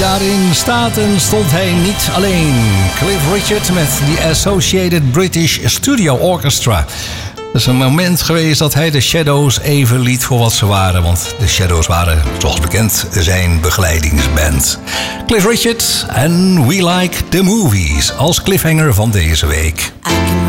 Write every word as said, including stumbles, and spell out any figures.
Daarin Staten stond hij niet alleen. Cliff Richard met de Associated British Studio Orchestra. Dat is een moment geweest dat hij de Shadows even liet voor wat ze waren. Want de Shadows waren, zoals bekend, zijn begeleidingsband. Cliff Richard en We Like the Movies als cliffhanger van deze week.